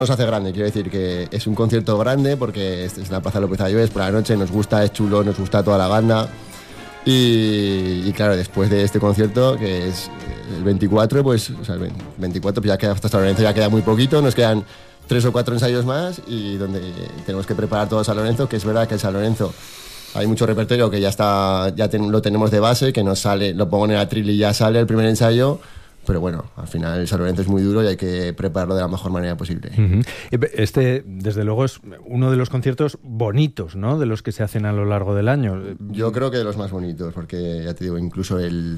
nos hace grande, quiero decir que es un concierto grande porque es en la Plaza López Ayores por la noche, nos gusta, es chulo, nos gusta toda la banda. Y claro, después de este concierto, que es el 24, pues, o sea, el 24, pues ya queda, hasta San Lorenzo ya queda muy poquito, nos quedan 3 o 4 ensayos más y donde tenemos que preparar todo San Lorenzo, que es verdad que el San Lorenzo hay mucho repertorio que ya está, lo tenemos de base, que nos sale, lo pongo en el atril y ya sale el primer ensayo. Pero bueno, al final el San Lorenzo es muy duro y hay que prepararlo de la mejor manera posible. Uh-huh. Este, desde luego, es uno de los conciertos bonitos, ¿no?, de los que se hacen a lo largo del año. Yo creo que de los más bonitos, porque ya te digo, incluso el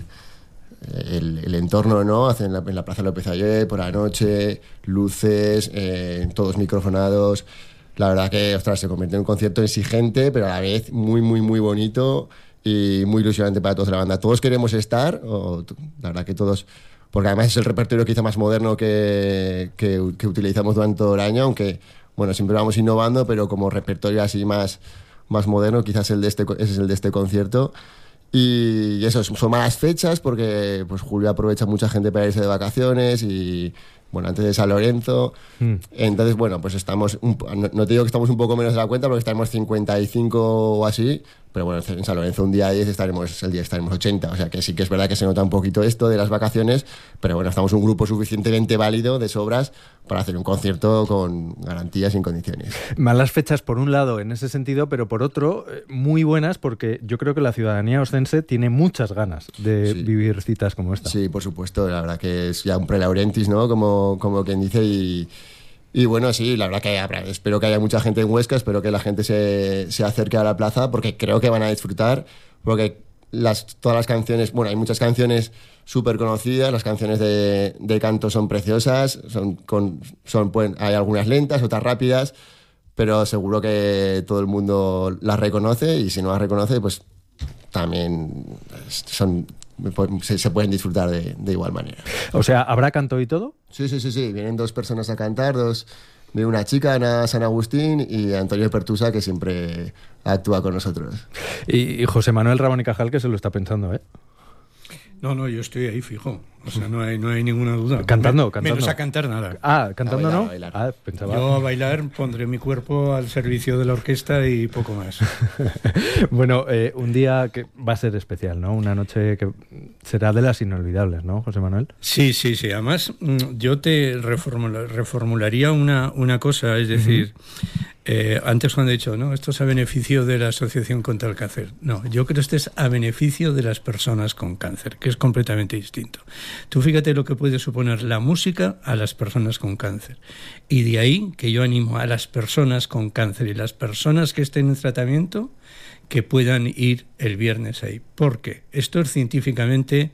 entorno, ¿no? Hacen en la Plaza López Ayé, por la noche, luces, todos microfonados. La verdad que, ostras, se convierte en un concierto exigente, pero a la vez muy, muy, muy bonito y muy ilusionante para todos de la banda. Todos queremos estar, la verdad que todos... Porque además es el repertorio quizá más moderno que utilizamos durante todo el año, aunque, bueno, siempre vamos innovando, pero como repertorio así más moderno, quizás ese es el de este concierto. Y eso, son malas fechas porque pues julio aprovecha mucha gente para irse de vacaciones y, bueno, antes de San Lorenzo. Entonces, bueno, pues estamos, no te digo que estamos un poco menos de la cuenta porque estaremos 55 o así, pero bueno, en San Lorenzo un día 10 estaremos 80, o sea que sí que es verdad que se nota un poquito esto de las vacaciones, pero bueno, estamos un grupo suficientemente válido de sobras para hacer un concierto con garantías y en condiciones. Malas fechas por un lado en ese sentido, pero por otro muy buenas porque yo creo que la ciudadanía oscense tiene muchas ganas de vivir citas como esta. Sí, por supuesto, la verdad que es ya un pre-Laurentis, ¿no? Como quien dice y bueno, sí, la verdad que espero que haya mucha gente en Huesca, espero que la gente se acerque a la plaza porque creo que van a disfrutar, porque todas las canciones, bueno, hay muchas canciones súper conocidas, las canciones de canto son preciosas, hay algunas lentas, otras rápidas, pero seguro que todo el mundo las reconoce y si no las reconoce, pues también se pueden disfrutar de igual manera. O sea, ¿habrá canto y todo? Sí. Vienen 2 personas a cantar, de una chica, Ana San Agustín, y Antonio Pertusa, que siempre actúa con nosotros. Y José Manuel Ramón y Cajal, que se lo está pensando, ¿eh? No, yo estoy ahí fijo. O sea, no hay ninguna duda. Cantando. Menos a cantar nada. ¿Cantando a no? bailar. Pensaba. Yo a bailar pondré mi cuerpo al servicio de la orquesta y poco más. Bueno, un día que va a ser especial, ¿no? Una noche que será de las inolvidables, ¿no, José Manuel? Sí. Además, yo te reformularía una cosa, es decir... antes cuando he dicho, no, esto es a beneficio de la Asociación contra el Cáncer. No, yo creo que esto es a beneficio de las personas con cáncer, que es completamente distinto. Tú fíjate lo que puede suponer la música a las personas con cáncer. Y de ahí que yo animo a las personas con cáncer y las personas que estén en tratamiento que puedan ir el viernes ahí. Porque esto es científicamente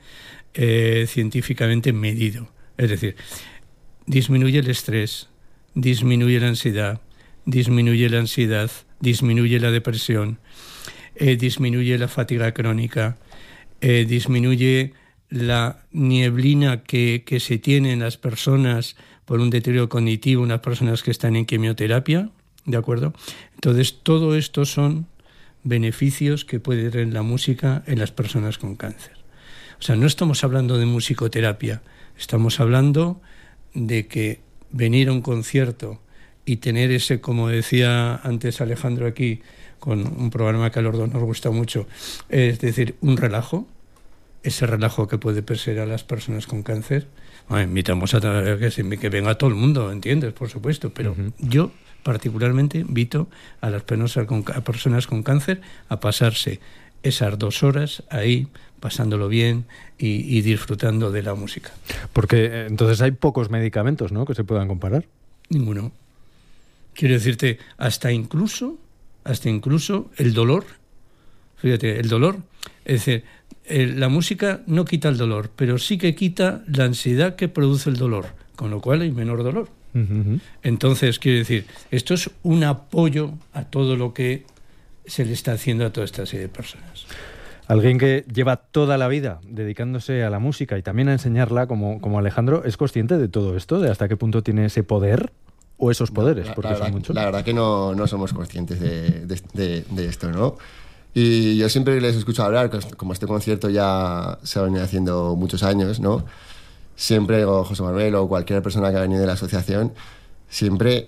medido. Es decir, disminuye el estrés, disminuye la ansiedad, disminuye la depresión, disminuye la fatiga crónica, disminuye la nieblina que se tiene en las personas por un deterioro cognitivo, unas personas que están en quimioterapia, ¿de acuerdo? Entonces, todo esto son beneficios que puede tener la música en las personas con cáncer. O sea, no estamos hablando de musicoterapia, estamos hablando de que venir a un concierto y tener ese, como decía antes Alejandro aquí, con un programa que a los dos nos gusta mucho, es decir, un relajo, ese relajo que puede perseguir a las personas con cáncer. Bueno, invitamos a que venga todo el mundo, ¿entiendes? Por supuesto, pero yo particularmente invito a las personas con cáncer a pasarse esas 2 horas ahí, pasándolo bien y disfrutando de la música. Porque entonces hay pocos medicamentos, ¿no?, que se puedan comparar. Ninguno. Quiero decirte, hasta incluso el dolor. Fíjate, el dolor, es decir, la música no quita el dolor, pero sí que quita la ansiedad que produce el dolor, con lo cual hay menor dolor. Uh-huh. Entonces, quiero decir, esto es un apoyo a todo lo que se le está haciendo a toda esta serie de personas. Alguien que lleva toda la vida dedicándose a la música y también a enseñarla, como Alejandro, ¿es consciente de todo esto? ¿De hasta qué punto tiene ese poder? ¿O esos poderes? Porque son muchos. La verdad que no somos conscientes de esto, ¿no? Y yo siempre les escucho hablar, como este concierto ya se ha venido haciendo muchos años, ¿no? Siempre, o José Manuel o cualquier persona que ha venido de la asociación, siempre